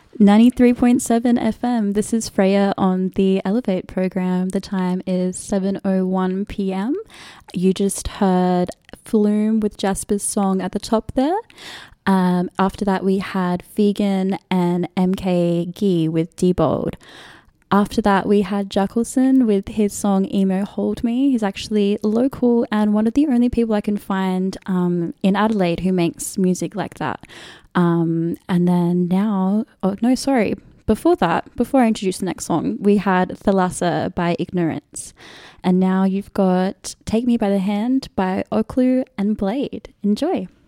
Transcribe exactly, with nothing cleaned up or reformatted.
ninety-three point seven F M. This is Freya on the Elevate program. The time is seven oh one p m. You just heard Flume with Jasper's song at the top there. Um, after that, we had Vegan and M K Gee with D-Bold. After that, we had Jackelson with his song Emo Hold Me. He's actually local and one of the only people I can find um, in Adelaide who makes music like that. Um, and then now, oh no, sorry. Before that, before I introduce the next song, we had Thalassa by Ignorance. And now you've got Take Me By The Hand by Oklu and Blade. Enjoy.